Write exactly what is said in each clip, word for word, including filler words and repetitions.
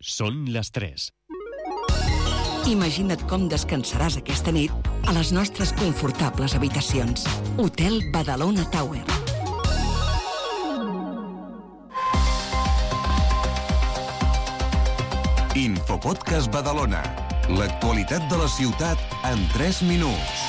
Són les tres. Imagina't com descansaràs aquesta nit a les nostres confortables habitacions. Hotel Badalona Tower. Infopodcast Badalona. L'actualitat de la ciutat en tres minuts.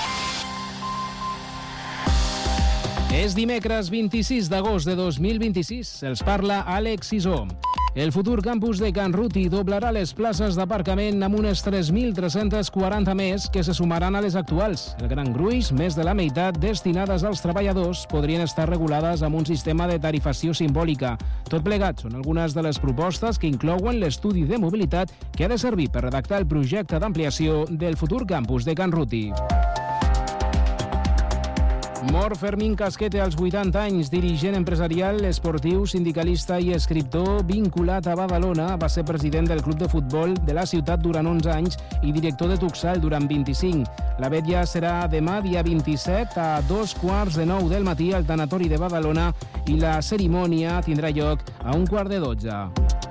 És dimecres vint-i-sis d'agost de dos mil vint-i-sis. Els parla Àlex Sisó. El futur campus de Can Ruti doblarà les places d'aparcament amb unes tres mil tres-cents quaranta més que se sumaran a les actuals. El gran gruix, més de la meitat destinades als treballadors, podrien estar regulades amb un sistema de tarifació simbòlica. Tot plegat són algunes de les propostes que inclouen l'estudi de mobilitat que ha de servir per redactar el projecte d'ampliació del futur campus de Can Ruti. Mor Fermín Casquete als vuitanta anys, dirigent empresarial, esportiu, sindicalista i escriptor vinculat a Badalona. Va ser president del club de futbol de la ciutat durant onze anys i director de Tuxal durant vint-i-cinc. La vetlla serà demà, dia vint-i-set, a dos quarts de nou del matí al tanatori de Badalona i la cerimònia tindrà lloc a un quart de dotze.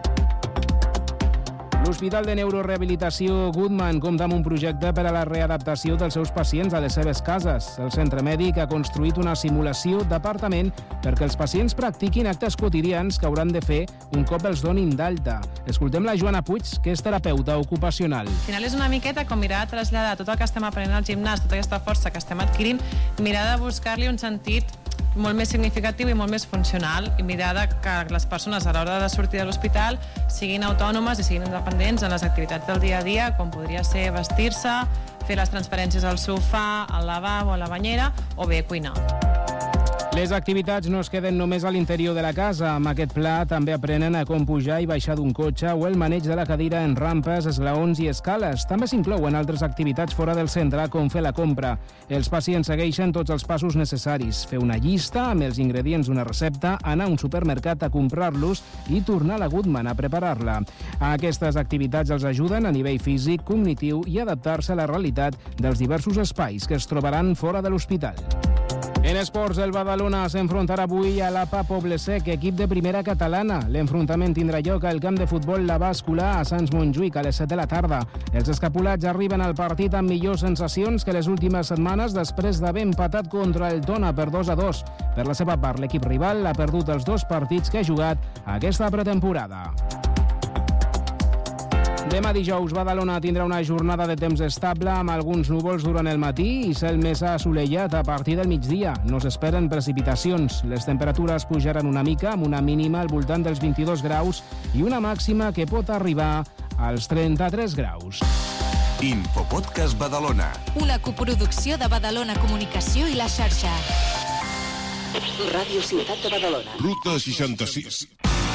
L'Hospital de Neurorehabilitació Goodman compta amb un projecte per a la readaptació dels seus pacients a les seves cases. El centre mèdic ha construït una simulació d'apartament perquè els pacients practiquin actes quotidians que hauran de fer un cop els donin d'alta. Escoltem la Joana Puig, que és terapeuta ocupacional. Al final és una miqueta com mirar de traslladar tot el que estem aprenent al gimnàs, tota aquesta força que estem adquirint, mirar de buscar-li un sentit molt més significatiu i molt més funcional i mirar que les persones a l'hora de sortir de l'hospital siguin autònomes i siguin independents en les activitats del dia a dia, com podria ser vestir-se, fer les transferències al sofà, al lavabo, a la banyera o bé cuinar. Les activitats no es queden només a l'interior de la casa. Amb aquest pla també aprenen a com pujar i baixar d'un cotxe o el maneig de la cadira en rampes, esglaons i escales. També s'inclouen altres activitats fora del centre, com fer la compra. Els pacients segueixen tots els passos necessaris. Fer una llista amb els ingredients d'una recepta, anar a un supermercat a comprar-los i tornar a la Goodman a preparar-la. Aquestes activitats els ajuden a nivell físic, cognitiu i adaptar-se a la realitat dels diversos espais que es trobaran fora de l'hospital. En esports, el Badalona s'enfrontarà avui a l'A P A Poble-sec, equip de primera catalana. L'enfrontament tindrà lloc al camp de futbol La Bàscula a Sants Montjuïc a les set de la tarda. Els escapulats arriben al partit amb millors sensacions que les últimes setmanes després d'haver empatat contra el Tona per dos a dos. Per la seva part, l'equip rival ha perdut els dos partits que ha jugat aquesta pretemporada. Demà dijous, Badalona tindrà una jornada de temps estable amb alguns núvols durant el matí i cel més assolellat a partir del migdia. No s'esperen precipitacions. Les temperatures pujaran una mica, amb una mínima al voltant dels vint-i-dos graus i una màxima que pot arribar als trenta-tres graus. Infopodcast Badalona. Una coproducció de Badalona Comunicació i la xarxa. Ràdio Ciutat de Badalona. Ruta seixanta-sis.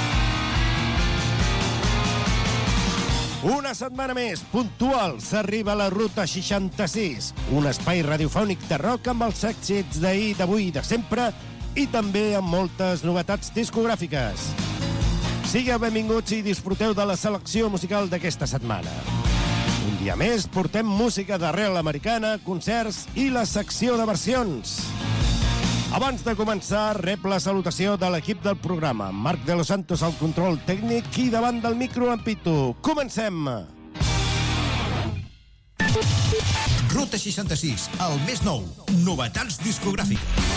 Una setmana més, puntual, s'arriba a la Ruta seixanta-sis, un espai radiofònic de rock amb els èxits d'ahir, d'avui i de sempre, i també amb moltes novetats discogràfiques. Sigueu benvinguts i disfruteu de la selecció musical d'aquesta setmana. Un dia més portem música d'arrel americana, concerts i la secció de versions. Abans de començar, rep la salutació de l'equip del programa. Marc de los Santos al control tècnic i davant del micro en Pitu. Comencem! Ruta seixanta-sis, el més nou. Novetats discogràfiques.